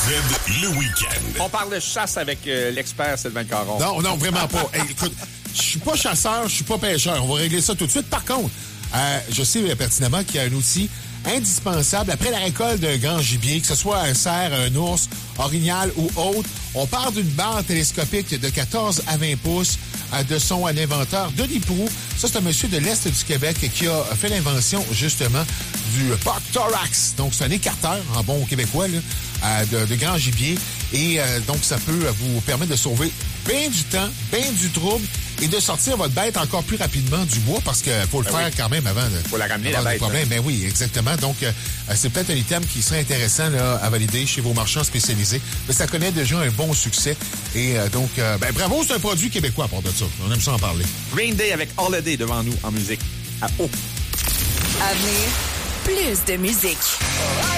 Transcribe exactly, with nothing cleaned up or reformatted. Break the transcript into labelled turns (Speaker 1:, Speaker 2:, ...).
Speaker 1: Z, le week-end.
Speaker 2: On parle de chasse avec euh, l'expert Sylvain Caron.
Speaker 3: Non, non, vraiment pas. Hey, écoute, je suis pas chasseur, je suis pas pêcheur. On va régler ça tout de suite. Par contre, euh, je sais pertinemment qu'il y a un outil indispensable après la récolte d'un grand gibier, que ce soit un cerf, un ours, orignal ou autre. On part d'une barre télescopique de quatorze à vingt pouces de son à l'inventeur Denis Proulx. Ça, c'est un monsieur de l'Est du Québec qui a fait l'invention, justement, du Buck Thorax. Donc, c'est un écarteur, en bon québécois, là, de, de grand gibier. Et euh, donc, ça peut vous permettre de sauver bien du temps, bien du trouble et de sortir votre bête encore plus rapidement du bois parce qu'il faut le ben faire oui. quand même avant de...
Speaker 2: Faut la ramener, la bête.
Speaker 3: Problème. Ben oui, exactement. Donc, euh, c'est peut-être un item qui serait intéressant là, à valider chez vos marchands spécialisés. Mais ça connaît déjà un bon succès. Et euh, donc, euh, ben bravo, c'est un produit québécois à part de ça. On aime ça en parler.
Speaker 2: Green Day avec Holiday devant nous en musique à haut.
Speaker 4: À venir, plus de musique.